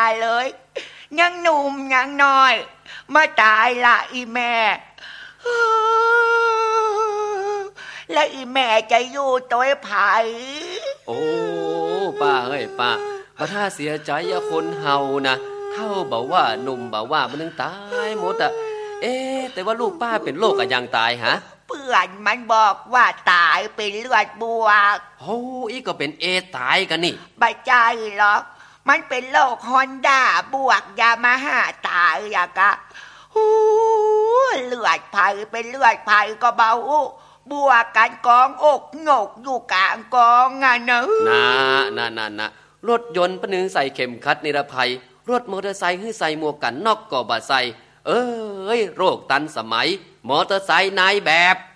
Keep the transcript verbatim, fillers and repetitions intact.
เลยยังหนุ่มยังน้อยมาตายละอีแม่แล้วอีแม่จะอยู่ตัวไผ่โอ้ป้าเฮ้ยป้าว่าถ้าเสียใจอย่าคนเฮานะเท่าบอกว่าหนุ่มบอกว่ามันนึงตายหมดอ่ะเอ๊แต่ว่าลูกป้าเป็นโรคอะยังตายฮะเพื่อนมันบอกว่าตายเป็นเลือดบวกโอ้อีก็เป็นเอตายกันนี่ไม่ใช่หรอกมันเป็นโรคฮอนด้าบวกยามาฮ่าตายอะกะหูเลือดไผ่เป็นเลือดไผ่ก็เบาบวกกันกองอกโงกอยู่กลางกองอ่ะเนอะนะนะนะนะรถยนต์ปะนึงใส่เข็มขัดนิรภัยรถมอเตอร์ไซค์ให้ใส่หมวกกันน็อกก็บ่ใส่เอ้ยโรคตันสมัยมอเตอร์ไซค์นายแบบ